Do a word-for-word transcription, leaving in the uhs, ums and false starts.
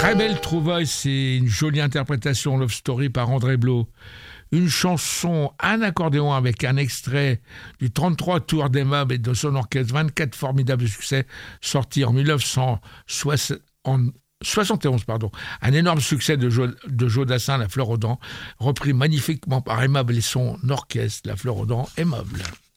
Très belle trouvaille, c'est une jolie interprétation Love Story par André Blot. Une chanson, un accordéon avec un extrait du trente-trois Tour des Meubles et de son orchestre, vingt-quatre formidables succès, sorti en mille neuf cent soixante et onze. Pardon. Un énorme succès de Joe, de Joe Dassin, La Fleur aux Dents, repris magnifiquement par Aimable et son orchestre, La Fleur aux Dents, Aimable.